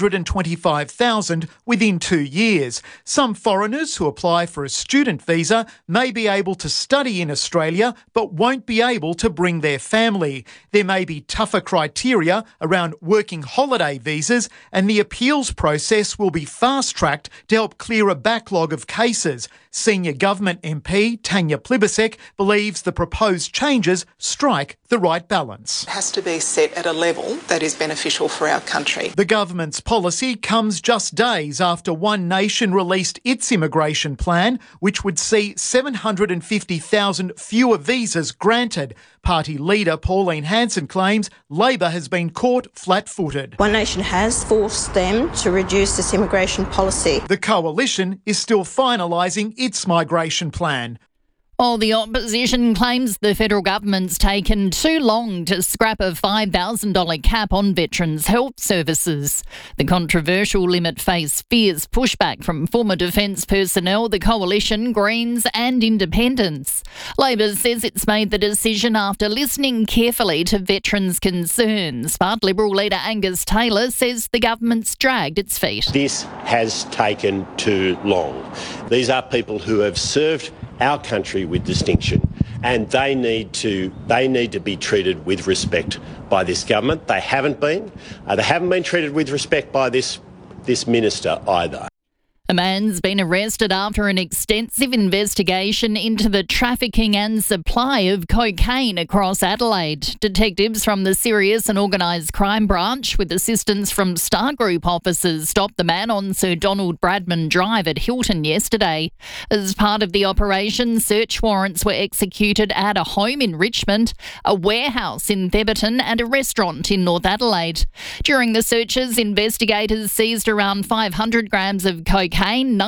225,000 within 2 years. Some foreigners who apply for a student visa may be able to study in Australia but won't be able to bring their family. There may be tougher criteria around working holiday visas, and the appeals process will be fast-tracked to help clear a backlog of cases. Senior government MP Tanya Plibersek believes the proposed changes strike the right balance. It has to be set at a level that is beneficial for our country. The government's policy comes just days after One Nation released its immigration plan, which would see 750,000 fewer visas granted. Party leader Pauline Hanson claims Labor has been caught flat-footed. One Nation has forced them to reduce this immigration policy. The coalition is still finalising its migration plan. While the opposition claims the federal government's taken too long to scrap a $5,000 cap on veterans' health services. The controversial limit faced fierce pushback from former defence personnel, the Coalition, Greens and Independents. Labor says it's made the decision after listening carefully to veterans' concerns, but Liberal leader Angus Taylor says the government's dragged its feet. This has taken too long. These are people who have served our country with distinction, and they need to be treated with respect by this government. They haven't been. They haven't been treated with respect by this minister either. A man's been arrested after an extensive investigation into the trafficking and supply of cocaine across Adelaide. Detectives from the Serious and Organised Crime Branch, with assistance from Star Group officers, stopped the man on Sir Donald Bradman Drive at Hilton yesterday. As part of the operation, search warrants were executed at a home in Richmond, a warehouse in Theberton and a restaurant in North Adelaide. During the searches, investigators seized around 500 grams of cocaine,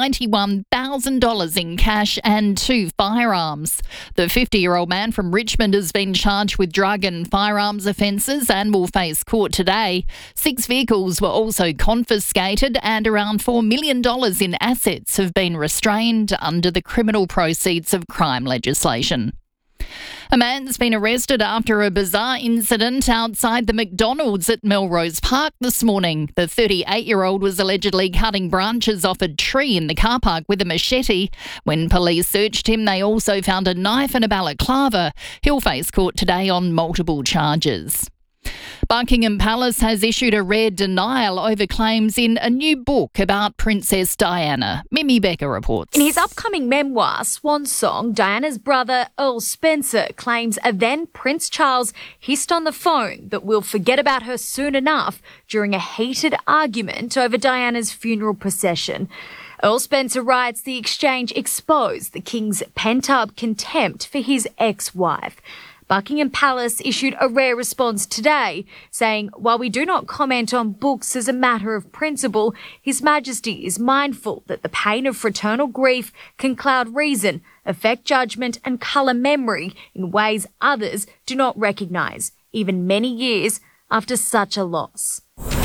$91,000 in cash and 2 firearms. The 50-year-old man from Richmond has been charged with drug and firearms offences and will face court today. 6 vehicles were also confiscated and around $4 million in assets have been restrained under the criminal proceeds of crime legislation. A man's been arrested after a bizarre incident outside the McDonald's at Melrose Park this morning. The 38-year-old was allegedly cutting branches off a tree in the car park with a machete. When police searched him, they also found a knife and a balaclava. He'll face court today on multiple charges. Buckingham Palace has issued a rare denial over claims in a new book about Princess Diana. Mimi Becker reports. In his upcoming memoir, Swan Song, Diana's brother Earl Spencer claims a then Prince Charles hissed on the phone that we'll forget about her soon enough during a heated argument over Diana's funeral procession. Earl Spencer writes the exchange exposed the king's pent-up contempt for his ex-wife. Buckingham Palace issued a rare response today, saying, while we do not comment on books as a matter of principle, His Majesty is mindful that the pain of fraternal grief can cloud reason, affect judgment and colour memory in ways others do not recognise, even many years after such a loss.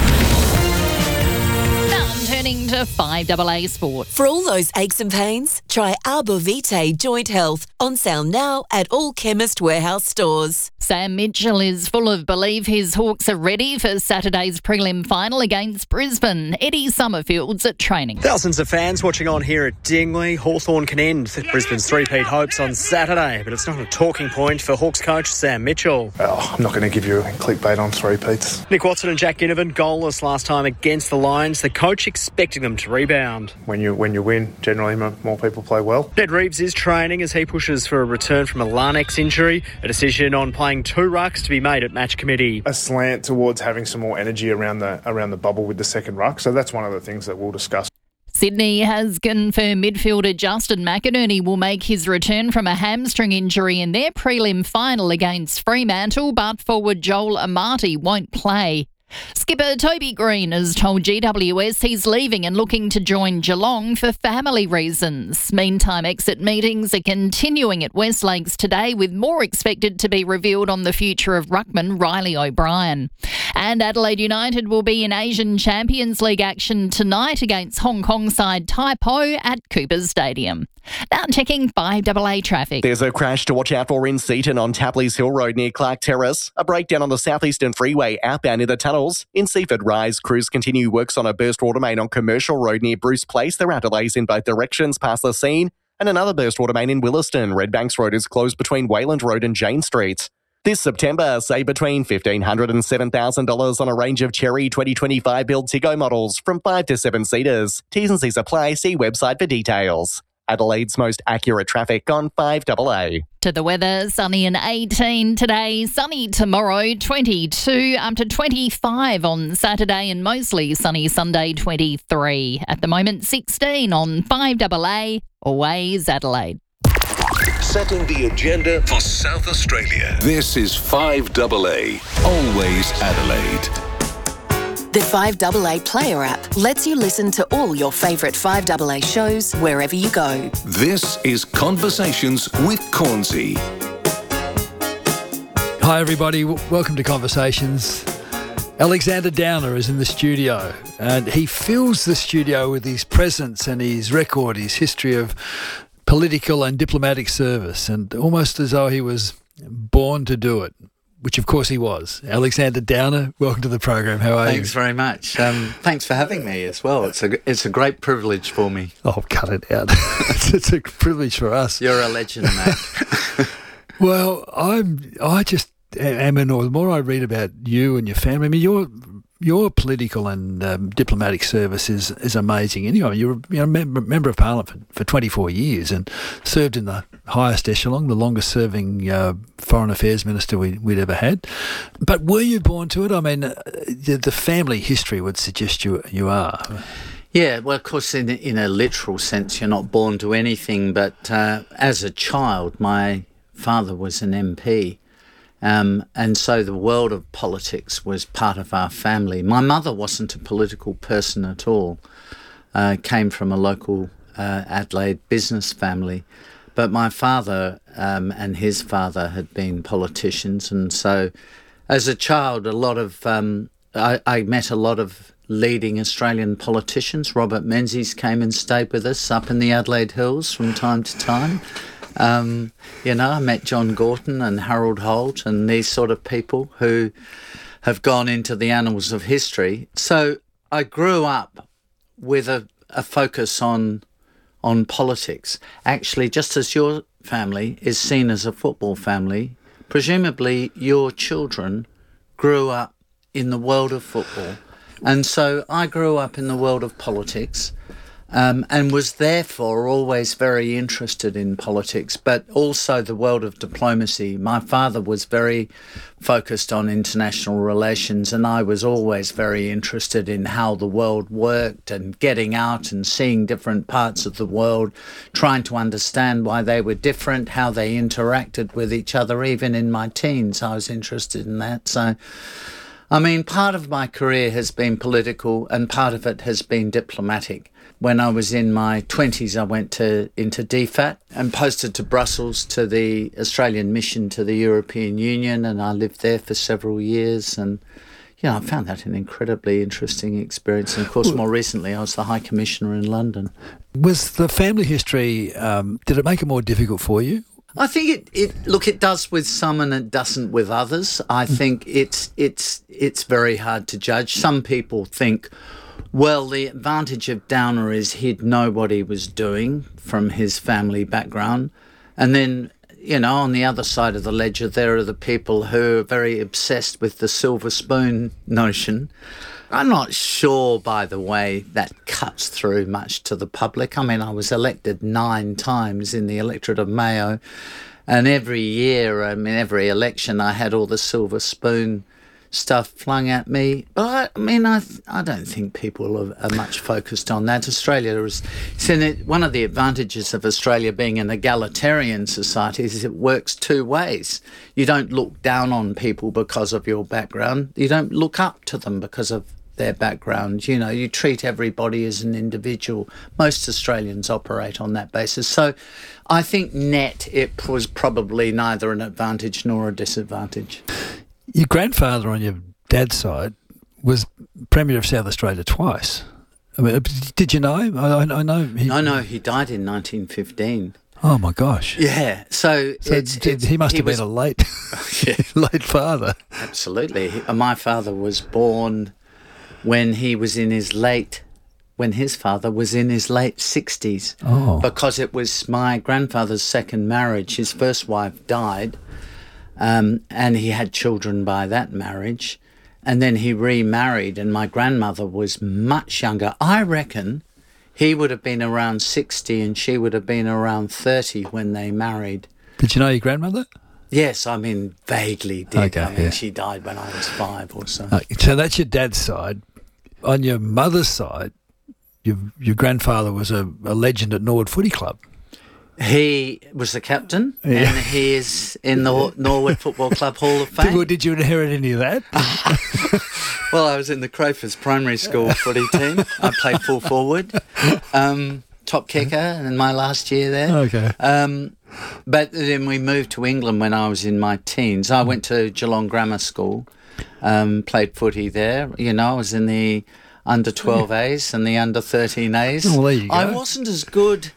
Turning to 5AA Sport. For all those aches and pains, try Arbor Vitae Joint Health, on sale now at all Chemist Warehouse stores. Sam Mitchell is full of belief his Hawks are ready for Saturday's prelim final against Brisbane. Eddie Summerfield's at training. Thousands of fans watching on here at Dingley. Hawthorn can end Brisbane's three-peat hopes on Saturday, but it's not a talking point for Hawks coach Sam Mitchell. I'm not going to give you a clickbait on three-peats. Nick Watson and Jack Ginnivan goalless last time against the Lions. The coach expecting them to rebound. When you win, generally more people play well. Ned Reeves is training as he pushes for a return from a Larnax injury. A decision on playing two rucks to be made at match committee. A slant towards having some more energy around the bubble with the second ruck. So that's one of the things that we'll discuss. Sydney has confirmed midfielder Justin McInerney will make his return from a hamstring injury in their prelim final against Fremantle, but forward Joel Amati won't play. Skipper Toby Green has told GWS he's leaving and looking to join Geelong for family reasons. Meantime, exit meetings are continuing at West Lakes today, with more expected to be revealed on the future of ruckman Riley O'Brien. And Adelaide United will be in Asian Champions League action tonight against Hong Kong side Taipo at Coopers Stadium. Now checking 5AA traffic. There's a crash to watch out for in Seaton on Tapley's Hill Road near Clark Terrace. A breakdown on the Southeastern Freeway outbound in the tunnels. In Seaford Rise, crews continue works on a burst water main on Commercial Road near Bruce Place. There are delays in both directions past the scene. And another burst water main in Williston. Redbanks Road is closed between Wayland Road and Jane Street. This September, save between $1,500 and $7,000 on a range of Cherry 2025 build Tiggo models from 5 to 7 seaters. T's and C's apply. See website for details. Adelaide's most accurate traffic on 5AA. To the weather, sunny and 18 today, sunny tomorrow, 22 up to 25 on Saturday, and mostly sunny Sunday, 23. At the moment, 16 on 5AA, always Adelaide. Setting the agenda for South Australia. This is 5AA, always Adelaide. The 5AA Player app lets you listen to all your favourite 5AA shows wherever you go. This is Conversations with Cornsey. Hi everybody, welcome to Conversations. Alexander Downer is in the studio and he fills the studio with his presence and his record, his history of political and diplomatic service, and almost as though he was born to do it. Which, of course, he was. Alexander Downer, welcome to the program. How are you? Thanks very much. Thanks for having me as well. It's a great privilege for me. Oh, cut it out. It's a privilege for us. You're a legend, mate. Well, I just am in awe. The more I read about you and your family, I mean, your political and diplomatic service is amazing. Anyway, you're a member of Parliament for 24 years and served in the highest echelon, the longest-serving foreign affairs minister we'd ever had. But were you born to it? I mean, the family history would suggest you are. Yeah, well, of course, in a literal sense, you're not born to anything. But as a child, my father was an MP. And so the world of politics was part of our family. My mother wasn't a political person at all, came from a local Adelaide business family. But my father and his father had been politicians. And so as a child, I met a lot of leading Australian politicians. Robert Menzies came and stayed with us up in the Adelaide Hills from time to time. I met John Gorton and Harold Holt and these sort of people who have gone into the annals of history. So I grew up with a focus on politics. Actually, just as your family is seen as a football family, presumably your children grew up in the world of football. And so I grew up in the world of politics. and was therefore always very interested in politics, but also the world of diplomacy. My father was very focused on international relations, and I was always very interested in how the world worked and getting out and seeing different parts of the world, trying to understand why they were different, how they interacted with each other. Even in my teens, I was interested in that. So, I mean, part of my career has been political and part of it has been diplomatic. When I was in my 20s, I went into DFAT and posted to Brussels to the Australian mission to the European Union, and I lived there for several years. And, I found that an incredibly interesting experience. And, of course, more recently, I was the High Commissioner in London. Was the family history, did it make it more difficult for you? I think it does with some and it doesn't with others. I think it's very hard to judge. Some people think, well, the advantage of Downer is he'd know what he was doing from his family background. And then, on the other side of the ledger, there are the people who are very obsessed with the silver spoon notion. I'm not sure, by the way, that cuts through much to the public. I mean, I was elected 9 times in the electorate of Mayo, and every year, every election, I had all the silver spoon stuff flung at me. But I don't think people are much focused on that. Australia is, one of the advantages of Australia being an egalitarian society is it works 2 ways. You don't look down on people because of your background. You don't look up to them because of their background. You treat everybody as an individual. Most Australians operate on that basis. So I think it was probably neither an advantage nor a disadvantage. Your grandfather on your dad's side was Premier of South Australia twice. I mean, did you know him? I know. No, he died in 1915. Oh my gosh! Yeah, so he must have been a late father. Absolutely. My father was born when his father was in his late 60s. Oh. Because it was my grandfather's second marriage. His first wife died. And he had children by that marriage, and then he remarried, and my grandmother was much younger. I reckon he would have been around 60 and she would have been around 30 when they married. Did you know your grandmother? Yes, vaguely did. Okay, she died when I was 5 or so. So that's your dad's side. On your mother's side, your grandfather was a legend at Norwood Footy Club. He was the captain, and he is in the Norwood Football Club Hall of Fame. Did you inherit any of that? Well, I was in the Crowfors Primary School footy team. I played full forward, top kicker in my last year there. Okay. But then we moved to England when I was in my teens. I went to Geelong Grammar School, played footy there. I was in the under 12As and the under 13As. Well, there you go. I wasn't as good.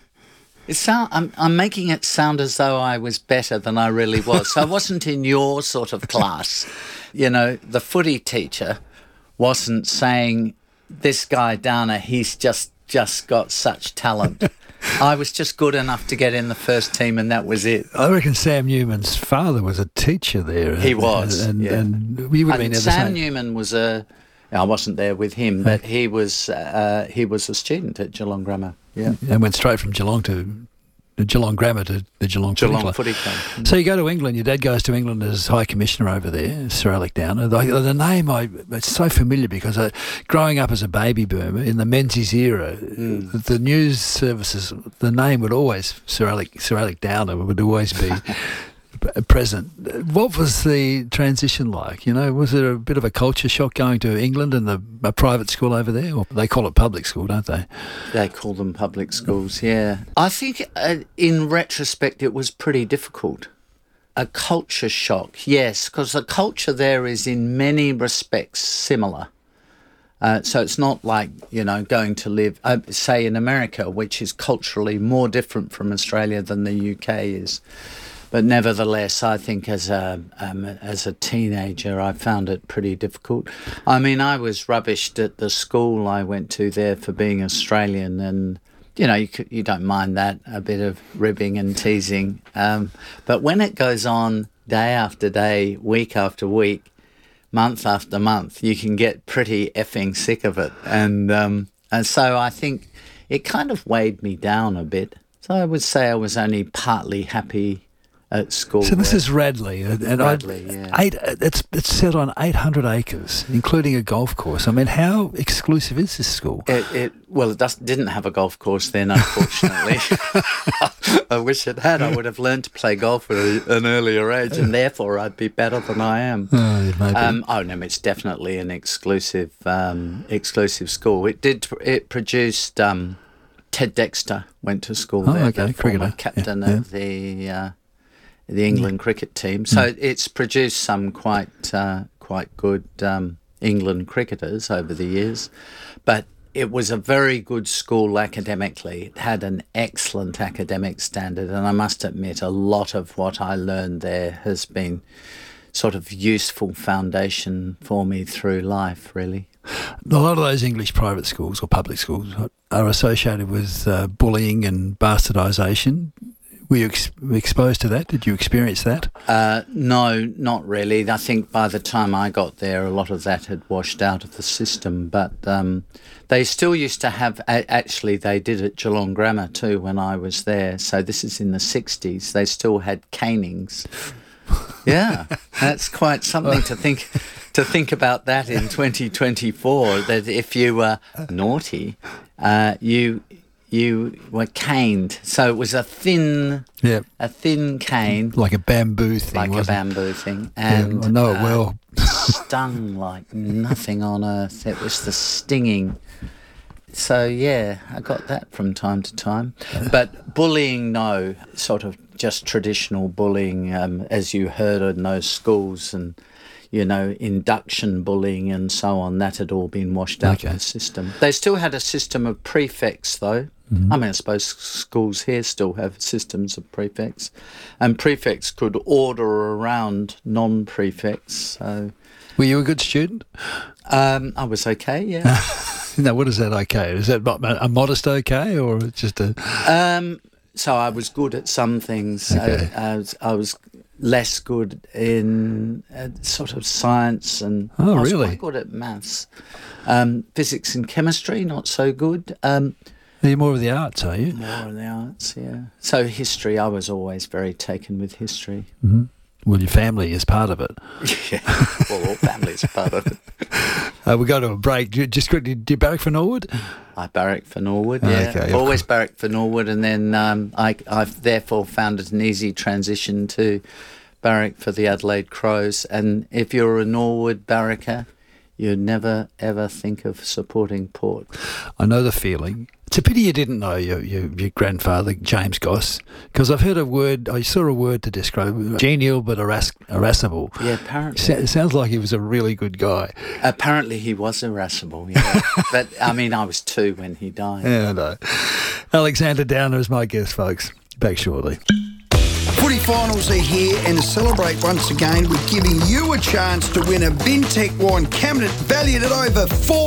I'm making it sound as though I was better than I really was. I wasn't in your sort of class. The footy teacher wasn't saying, this guy Downer, he's just got such talent. I was just good enough to get in the first team, and that was it. I reckon Sam Newman's father was a teacher there. He was. And we would have been there the same. Sam Newman was I wasn't there with him, but he was a student at Geelong Grammar. Yeah, and went straight from Geelong to the Geelong Grammar to the Geelong Footy Club. So you go to England. Your dad goes to England as High Commissioner over there, Sir Alec Downer. The name it's so familiar because growing up as a baby boomer in the Menzies era, the news services, the name would always Sir Alec Downer would always be present. What was the transition like? Was there a bit of a culture shock going to England and a private school over there? Or they call it public school, don't they? They call them public schools, yeah. I think in retrospect it was pretty difficult. A culture shock, yes, because the culture there is in many respects similar. So it's not like, going to live, say, in America, which is culturally more different from Australia than the UK is. But nevertheless, I think as a teenager, I found it pretty difficult. I was rubbished at the school I went to there for being Australian, and you don't mind that, a bit of ribbing and teasing. But when it goes on day after day, week after week, month after month, you can get pretty effing sick of it. And so I think it kind of weighed me down a bit. So I would say I was only partly happy at school. So this is Radley, and Radley, it's set on 800 acres, including a golf course. I mean, how exclusive is this school? It didn't have a golf course then, unfortunately. I wish it had. I would have learned to play golf at an earlier age, and therefore I'd be better than I am. Maybe. It's definitely an exclusive school. It produced Ted Dexter went to school there. Okay, cricketer, captain of the England cricket team. So it's produced some quite good England cricketers over the years. But it was a very good school academically. It had an excellent academic standard, and I must admit a lot of what I learned there has been sort of useful foundation for me through life, really. A lot of those English private schools or public schools are associated with bullying and bastardisation. Were you exposed to that? Did you experience that? No, not really. I think by the time I got there, a lot of that had washed out of the system. But they still used to have, actually they did at Geelong Grammar too when I was there. So this is in the 60s. They still had canings. Yeah, that's quite something to think about that in 2024, that if you were naughty, you were caned. So it was a thin cane. Like a bamboo thing. And I know it well. Stung like nothing on earth. It was the stinging. So, yeah, I got that from time to time. But bullying, no, sort of just traditional bullying, as you heard in those schools and, induction bullying and so on, that had all been washed out of the system. They still had a system of prefects, though. Mm-hmm. I mean, I suppose schools here still have systems of prefects. And prefects could order around non-prefects. So, were you a good student? I was okay, yeah. Now, what is that okay? Is that a modest okay or just a... So I was good at some things. Okay. I was less good in sort of science and I was really? quite good at maths. Physics and chemistry, not so good. Are you more of the arts, are you? More of the arts, yeah. So history, I was always very taken with history. Mm-hmm. Well, your family is part of it. Yeah, well, all families are part of it. We'll go to a break. Just quickly, do you barrack for Norwood? I barrack for Norwood, yeah. Okay, always barrack for Norwood, and then I've therefore found it an easy transition to barrack for the Adelaide Crows. And if you're a Norwood barracker, you never, ever think of supporting Port. I know the feeling. It's a pity you didn't know your grandfather, James Goss, because I've heard I saw a word to describe genial but irascible. Yeah, apparently. It sounds like he was a really good guy. Apparently he was irascible, yeah. But, I mean, I was 2 when he died. Yeah, I know. Alexander Downer is my guest, folks. Back shortly. Footy finals are here, and to celebrate once again, we're giving you a chance to win a Vintec wine cabinet valued at over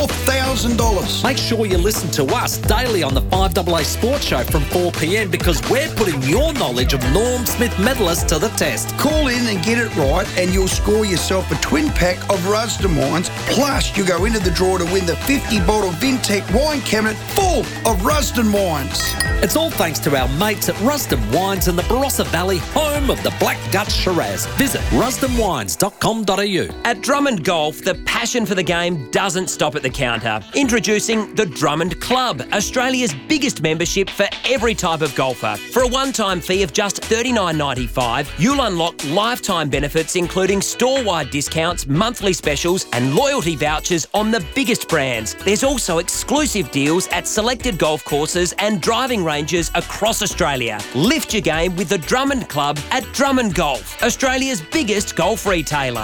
$4,000. Make sure you listen to us daily on the 5AA Sports Show from 4 p.m. because we're putting your knowledge of Norm Smith medalists to the test. Call in and get it right, and you'll score yourself a twin pack of Rusden wines. Plus, you go into the draw to win the 50-bottle Vintec wine cabinet full of Rusden wines. It's all thanks to our mates at Rusden Wines in the Barossa Valley, home of the Black Dutch Shiraz. Visit rusdenwines.com.au. At Drummond Golf, the passion for the game doesn't stop at the counter. Introducing the Drummond Club, Australia's biggest membership for every type of golfer. For a one-time fee of just $39.95, you'll unlock lifetime benefits including store-wide discounts, monthly specials and loyalty vouchers on the biggest brands. There's also exclusive deals at selected golf courses and driving ranges across Australia. Lift your game with the Drummond Club at Drummond Golf, Australia's biggest golf retailer.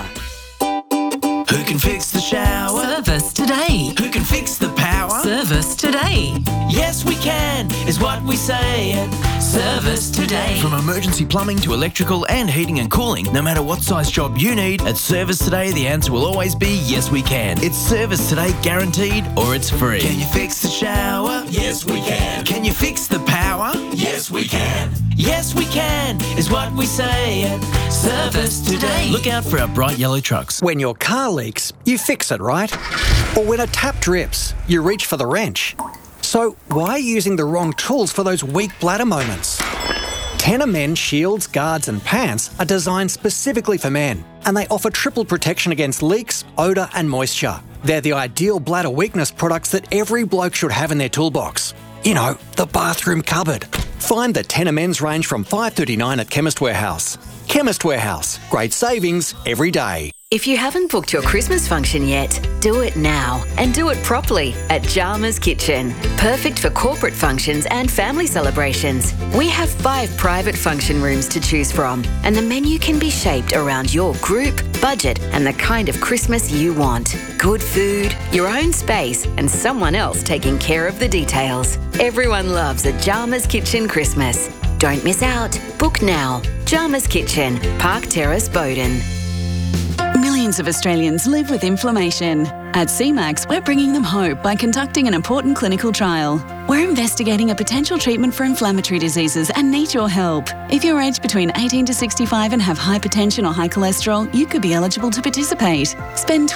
Who can fix the shower? Service today. Who can fix the power? Service today. Yes, we can, is what we say at Service Today. From emergency plumbing to electrical and heating and cooling, no matter what size job you need, at Service Today, the answer will always be yes, we can. It's Service Today guaranteed or it's free. Can you fix the shower? Yes, we can. Can you fix the power? Yes, we can. Yes, we can, is what we say at Service Today. Look out for our bright yellow trucks. When your car leaks, you fix it, right? Or when a tap drips, you reach for the wrench. So why are you using the wrong tools for those weak bladder moments? Tena Men shields, guards and pants are designed specifically for men, and they offer triple protection against leaks, odour and moisture. They're the ideal bladder weakness products that every bloke should have in their toolbox. You know, the bathroom cupboard. Find the Tena Men's range from $5.39 at Chemist Warehouse. Chemist Warehouse. Great savings every day. If you haven't booked your Christmas function yet, do it now and do it properly at Jarmer's Kitchen. Perfect for corporate functions and family celebrations. We have 5 private function rooms to choose from, and the menu can be shaped around your group, budget, and the kind of Christmas you want. Good food, your own space, and someone else taking care of the details. Everyone loves a Jarmer's Kitchen Christmas. Don't miss out. Book now. Jarmer's Kitchen, Park Terrace, Bowden. Millions of Australians live with inflammation. At CMAX, we're bringing them hope by conducting an important clinical trial. We're investigating a potential treatment for inflammatory diseases and need your help. If you're aged between 18 to 65 and have hypertension or high cholesterol, you could be eligible to participate. Spend